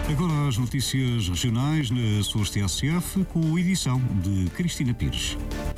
Agora as notícias regionais na sua TSF, com a edição de Cristina Pires.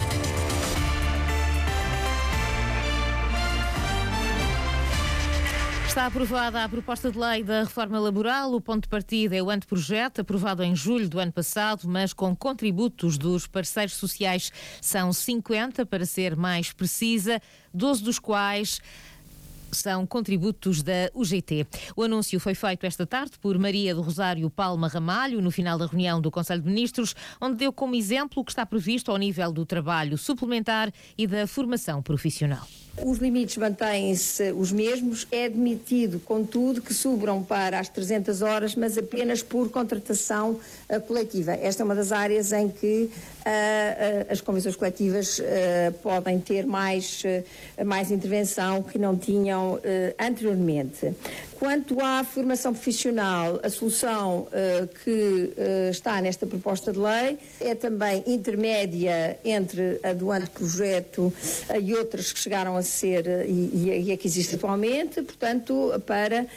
Está aprovada a proposta de lei da reforma laboral. O ponto de partida é o anteprojeto, aprovado em julho do ano passado, mas com contributos dos parceiros sociais. São 50, para ser mais precisa, 12 dos quais são contributos da UGT. O anúncio foi feito esta tarde por Maria do Rosário Palma Ramalho, no final da reunião do Conselho de Ministros, onde deu como exemplo o que está previsto ao nível do trabalho suplementar e da formação profissional. Os limites mantêm-se os mesmos. É admitido, contudo, que subam para as 300 horas, mas apenas por contratação coletiva. Esta é uma das áreas em que as convenções coletivas podem ter mais intervenção que não tinham anteriormente. Quanto à formação profissional, a solução que está nesta proposta de lei é também intermédia entre a do anteprojeto e outras que chegaram a ser e a que existe atualmente. Portanto, para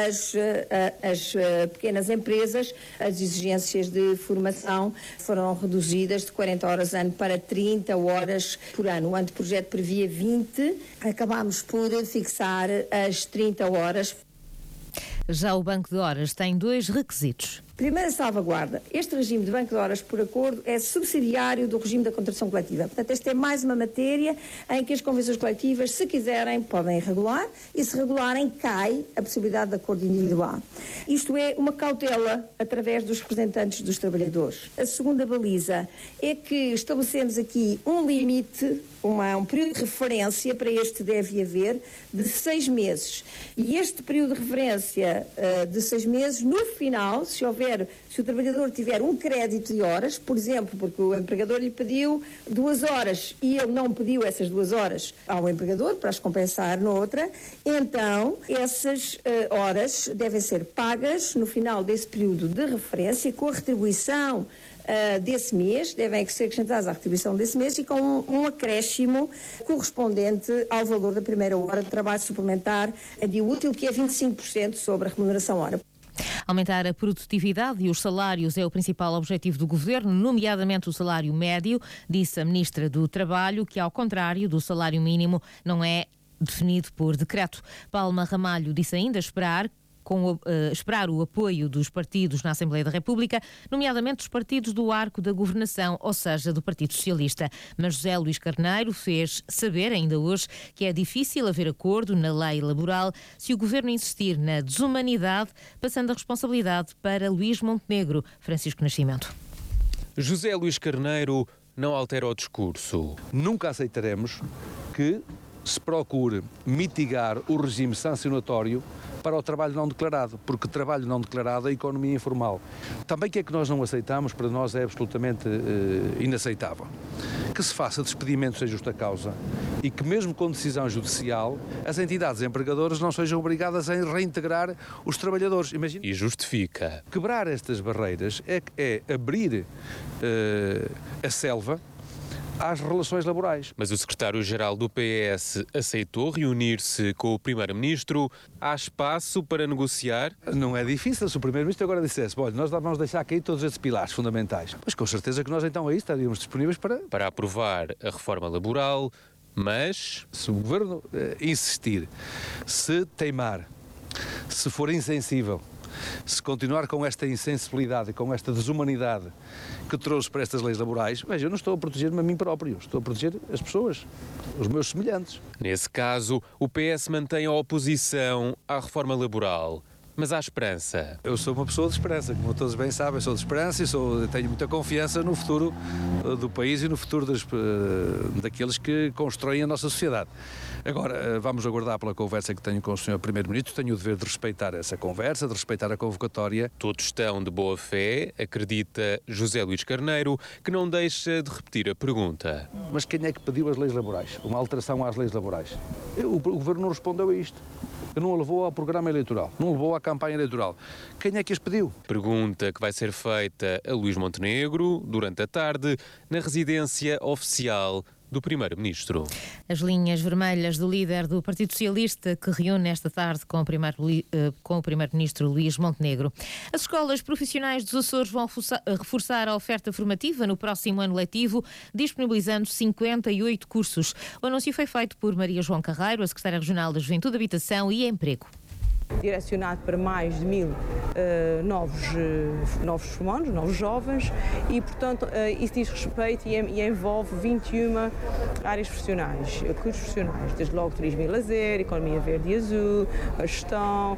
as pequenas empresas, as exigências de formação foram reduzidas de 40 horas ano para 30 horas por ano. O anteprojeto previa 20, acabámos por fixar as 30 horas. Já o banco de horas tem 2 requisitos. Primeira salvaguarda. Este regime de banco de horas por acordo é subsidiário do regime da contratação coletiva. Portanto, esta é mais uma matéria em que as convenções coletivas, se quiserem, podem regular, e se regularem, cai a possibilidade de acordo individual. Isto é uma cautela através dos representantes dos trabalhadores. A segunda baliza é que estabelecemos aqui um limite, um período de referência, para este deve haver, de 6 meses. E este período de referência de 6 meses, no final, se o trabalhador tiver um crédito de horas, por exemplo, porque o empregador lhe pediu 2 horas e ele não pediu essas 2 horas ao empregador para as compensar noutra, então essas horas devem ser pagas no final desse período de referência com a retribuição desse mês, devem ser acrescentadas à retribuição desse mês e com um acréscimo correspondente ao valor da primeira hora de trabalho suplementar a dia útil, que é 25% sobre a remuneração hora. Aumentar a produtividade e os salários é o principal objetivo do Governo, nomeadamente o salário médio, disse a Ministra do Trabalho, que, ao contrário do salário mínimo, não é definido por decreto. Palma Ramalho disse ainda esperar o apoio dos partidos na Assembleia da República, nomeadamente dos partidos do arco da governação, ou seja, do Partido Socialista. Mas José Luís Carneiro fez saber ainda hoje que é difícil haver acordo na lei laboral se o Governo insistir na desumanidade, passando a responsabilidade para Luís Montenegro. Francisco Nascimento. José Luís Carneiro não altera o discurso. Nunca aceitaremos que se procure mitigar o regime sancionatório para o trabalho não declarado, porque trabalho não declarado é economia informal. Também que é que nós não aceitamos, para nós é absolutamente inaceitável. Que se faça despedimentos sem justa causa e que mesmo com decisão judicial, as entidades empregadoras não sejam obrigadas a reintegrar os trabalhadores. Imagina. E justifica. Quebrar estas barreiras é abrir a selva às relações laborais. Mas o secretário-geral do PS aceitou reunir-se com o primeiro-ministro. Há espaço para negociar? Não é difícil. Se o primeiro-ministro agora dissesse, olha, nós vamos deixar cair todos esses pilares fundamentais. Mas com certeza que nós então aí estaríamos disponíveis para aprovar a reforma laboral, mas se o governo insistir, se teimar, se for insensível, se continuar com esta insensibilidade, com esta desumanidade que trouxe para estas leis laborais, veja, eu não estou a proteger-me a mim próprio, estou a proteger as pessoas, os meus semelhantes. Nesse caso, o PS mantém a oposição à reforma laboral. Mas há esperança. Eu sou uma pessoa de esperança, como todos bem sabem, sou de esperança e tenho muita confiança no futuro do país e no futuro daqueles que constroem a nossa sociedade. Agora, vamos aguardar pela conversa que tenho com o Sr. Primeiro-Ministro, tenho o dever de respeitar essa conversa, de respeitar a convocatória. Todos estão de boa fé, acredita José Luís Carneiro, que não deixa de repetir a pergunta. Mas quem é que pediu as leis laborais? Uma alteração às leis laborais? O Governo não respondeu a isto. Não o levou ao programa eleitoral, não o levou à campanha eleitoral. Quem é que as pediu? Pergunta que vai ser feita a Luís Montenegro durante a tarde na residência oficial do Primeiro-Ministro. As linhas vermelhas do líder do Partido Socialista, que reúne esta tarde com o Primeiro-Ministro Luís Montenegro. As escolas profissionais dos Açores vão reforçar a oferta formativa no próximo ano letivo, disponibilizando 58 cursos. O anúncio foi feito por Maria João Carreiro, a Secretária Regional da Juventude, Habitação e Emprego. Direcionado para mais de 1000 novos formandos, novos jovens, e, portanto, isso diz respeito e envolve 21 áreas profissionais, cursos profissionais, desde logo turismo e lazer, economia verde e azul, a gestão,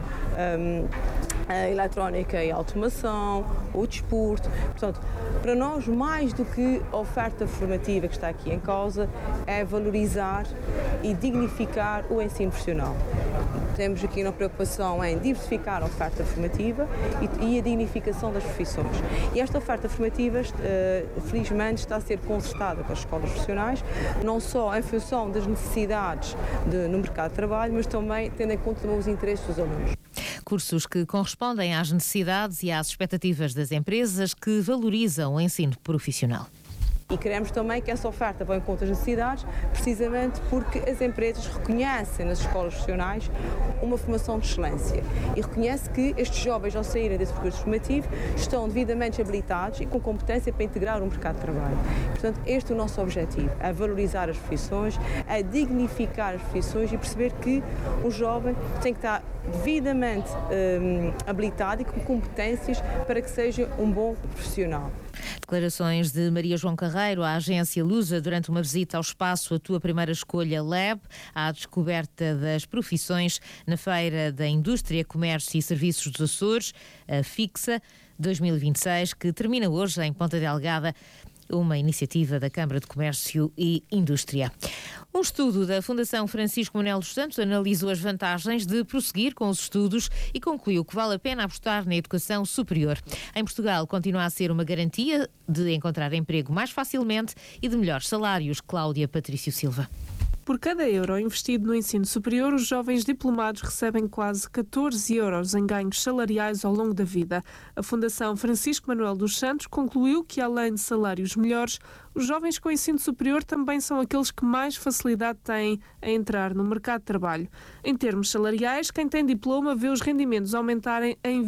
a eletrónica e automação, o desporto. Portanto, para nós, mais do que a oferta formativa que está aqui em causa, é valorizar e dignificar o ensino profissional. Temos aqui uma preocupação em diversificar a oferta formativa e a dignificação das profissões. E esta oferta formativa, felizmente, está a ser concertada com as escolas profissionais, não só em função das necessidades no mercado de trabalho, mas também tendo em conta os interesses dos alunos. Cursos que correspondem às necessidades e às expectativas das empresas que valorizam o ensino profissional. E queremos também que essa oferta vá em conta das necessidades, precisamente porque as empresas reconhecem nas escolas profissionais uma formação de excelência e reconhecem que estes jovens, ao saírem desse percurso formativo, estão devidamente habilitados e com competência para integrar o mercado de trabalho. Portanto, este é o nosso objetivo, é valorizar as profissões, é dignificar as profissões e perceber que o jovem tem que estar devidamente habilitado e com competências para que seja um bom profissional. Declarações de Maria João Carreiro à agência Lusa durante uma visita ao espaço A Tua Primeira Escolha Lab, à descoberta das profissões na Feira da Indústria, Comércio e Serviços dos Açores, a FICSA 2026, que termina hoje em Ponta Delgada, uma iniciativa da Câmara de Comércio e Indústria. Um estudo da Fundação Francisco Manuel dos Santos analisou as vantagens de prosseguir com os estudos e concluiu que vale a pena apostar na educação superior. Em Portugal, continua a ser uma garantia de encontrar emprego mais facilmente e de melhores salários. Cláudia Patrício Silva. Por cada euro investido no ensino superior, os jovens diplomados recebem quase 14 euros em ganhos salariais ao longo da vida. A Fundação Francisco Manuel dos Santos concluiu que, além de salários melhores, os jovens com ensino superior também são aqueles que mais facilidade têm a entrar no mercado de trabalho. Em termos salariais, quem tem diploma vê os rendimentos aumentarem em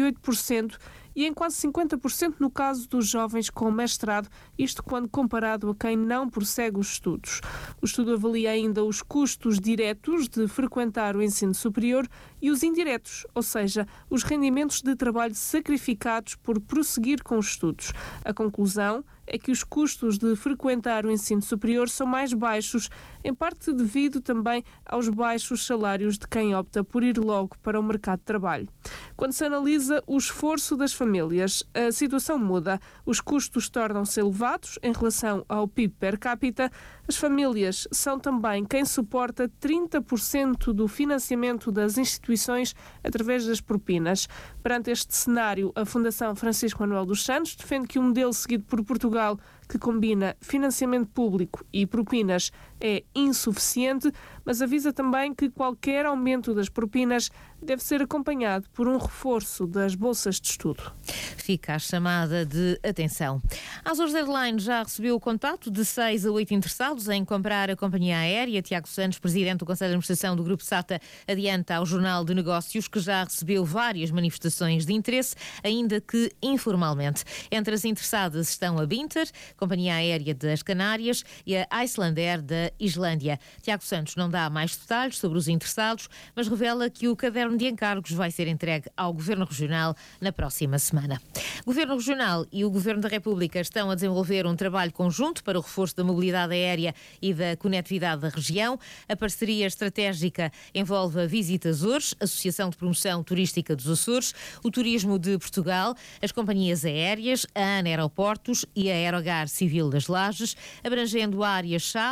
28% e em quase 50% no caso dos jovens com mestrado, isto quando comparado a quem não prossegue os estudos. O estudo avalia ainda os custos diretos de frequentar o ensino superior e os indiretos, ou seja, os rendimentos de trabalho sacrificados por prosseguir com os estudos. A conclusão é que os custos de frequentar o ensino superior são mais baixos, em parte devido também aos baixos salários de quem opta por ir logo para o mercado de trabalho. Quando se analisa o esforço das famílias, a situação muda. Os custos tornam-se elevados em relação ao PIB per capita. As famílias são também quem suporta 30% do financiamento das instituições através das propinas. Perante este cenário, a Fundação Francisco Manuel dos Santos defende que o modelo seguido por Portugal, que combina financiamento público e propinas, é insuficiente, mas avisa também que qualquer aumento das propinas deve ser acompanhado por um reforço das bolsas de estudo. Fica a chamada de atenção. A Azores Airlines já recebeu o contato de 6 a 8 interessados em comprar a companhia aérea. Tiago Santos, presidente do Conselho de Administração do Grupo SATA, adianta ao Jornal de Negócios que já recebeu várias manifestações de interesse, ainda que informalmente. Entre as interessadas estão a Binter, companhia aérea das Canárias, e a Icelandair da Islândia. Tiago Santos não dá mais detalhes sobre os interessados, mas revela que o caderno de encargos vai ser entregue ao Governo Regional na próxima semana. O Governo Regional e o Governo da República estão a desenvolver um trabalho conjunto para o reforço da mobilidade aérea e da conectividade da região. A parceria estratégica envolve a Visita Açores, Associação de Promoção Turística dos Açores, o Turismo de Portugal, as companhias aéreas, a ANA Aeroportos e a Aerogar Civil das Lajes, abrangendo áreas-chave como a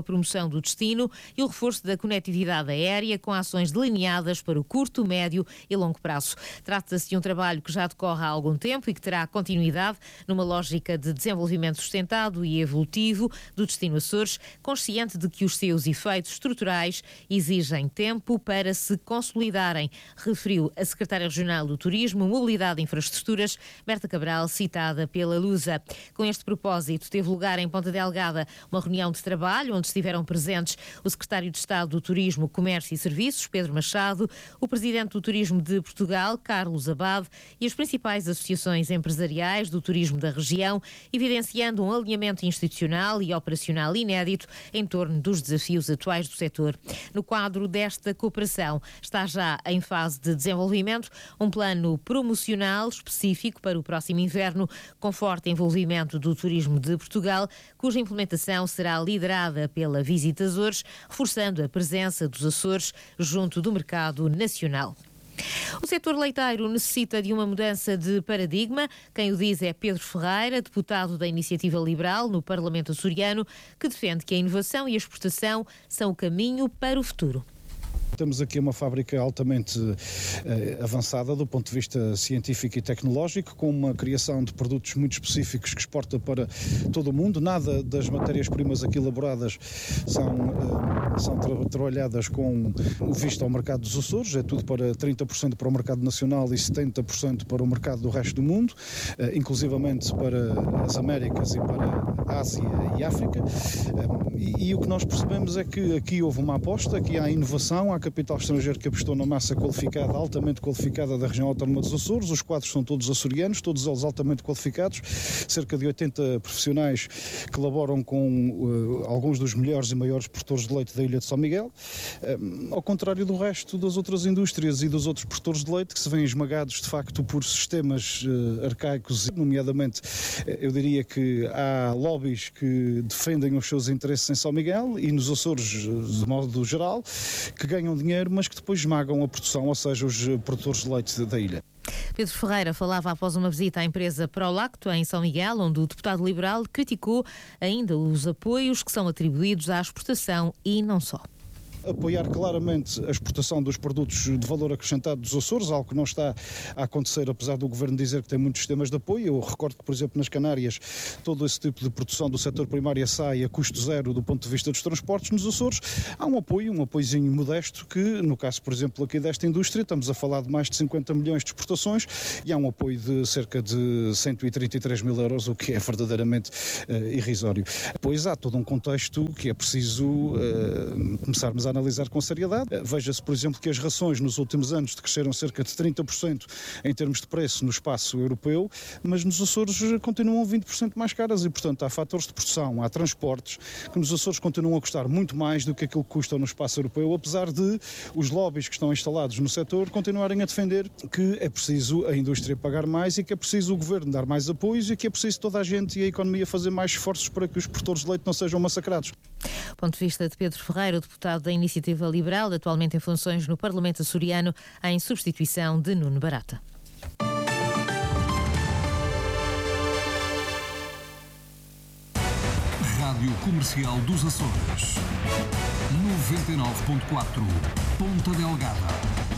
promoção do destino e o reforço da conectividade aérea com ações delineadas para o curto, médio e longo prazo. Trata-se de um trabalho que já decorre há algum tempo e que terá continuidade numa lógica de desenvolvimento sustentado e evolutivo do destino Açores, consciente de que os seus efeitos estruturais exigem tempo para se consolidarem, referiu a secretária regional do Turismo, Mobilidade e Infraestruturas, Berta Cabral, citada pela Lusa. Com este propósito, teve lugar em Ponta Delgada uma reunião de trabalho onde estiveram presentes o secretário de Estado do Turismo, Comércio e Serviços, Pedro Machado, o presidente do Turismo de Portugal, Carlos Abade, e as principais associações empresariais do turismo da região, evidenciando um alinhamento institucional e operacional inédito em torno dos desafios atuais do setor. No quadro desta cooperação está já em fase de desenvolvimento um plano promocional específico para o próximo inverno, com forte envolvimento do Turismo de Portugal, cuja implementação será liderada pela Visita Açores, reforçando a presença dos Açores junto do mercado nacional. O setor leiteiro necessita de uma mudança de paradigma. Quem o diz é Pedro Ferreira, deputado da Iniciativa Liberal no Parlamento açoriano, que defende que a inovação e a exportação são o caminho para o futuro. Temos aqui uma fábrica altamente avançada do ponto de vista científico e tecnológico, com uma criação de produtos muito específicos que exporta para todo o mundo. Nada das matérias-primas aqui elaboradas são trabalhadas com o visto ao mercado dos Açores, é tudo para 30% para o mercado nacional e 70% para o mercado do resto do mundo, inclusivamente para as Américas e para a Ásia e África. E o que nós percebemos é que aqui houve uma aposta, aqui há inovação, há capital estrangeiro que apostou na massa qualificada, altamente qualificada da região autónoma dos Açores. Os quadros são todos açorianos, todos eles altamente qualificados, cerca de 80 profissionais que colaboram com alguns dos melhores e maiores produtores de leite da Ilha de São Miguel, ao contrário do resto das outras indústrias e dos outros produtores de leite, que se vêem esmagados de facto por sistemas arcaicos, nomeadamente eu diria que há lobbies que defendem os seus interesses em São Miguel e nos Açores de modo geral, que ganham dinheiro, mas que depois esmagam a produção, ou seja, os produtores de leite da ilha. Pedro Ferreira falava após uma visita à empresa Prolacto, em São Miguel, onde o deputado liberal criticou ainda os apoios que são atribuídos à exportação e não só. Apoiar claramente a exportação dos produtos de valor acrescentado dos Açores, algo que não está a acontecer, apesar do Governo dizer que tem muitos sistemas de apoio. Eu recordo que, por exemplo, nas Canárias, todo esse tipo de produção do setor primário sai a custo zero do ponto de vista dos transportes. Nos Açores há um apoiozinho modesto que, no caso, por exemplo, aqui desta indústria, estamos a falar de mais de 50 milhões de exportações e há um apoio de cerca de 133 mil euros, o que é verdadeiramente irrisório. Pois há todo um contexto que é preciso começarmos a analisar com seriedade. Veja-se, por exemplo, que as rações nos últimos anos cresceram cerca de 30% em termos de preço no espaço europeu, mas nos Açores continuam 20% mais caras e, portanto, há fatores de produção, há transportes que nos Açores continuam a custar muito mais do que aquilo que custa no espaço europeu, apesar de os lobbies que estão instalados no setor continuarem a defender que é preciso a indústria pagar mais e que é preciso o governo dar mais apoios e que é preciso toda a gente e a economia fazer mais esforços para que os produtores de leite não sejam massacrados. Ponto de vista de Pedro Ferreira, o deputado da Iniciativa Liberal, atualmente em funções no Parlamento açoriano, em substituição de Nuno Barata. Rádio Comercial dos Açores, 99.4, Ponta Delgada.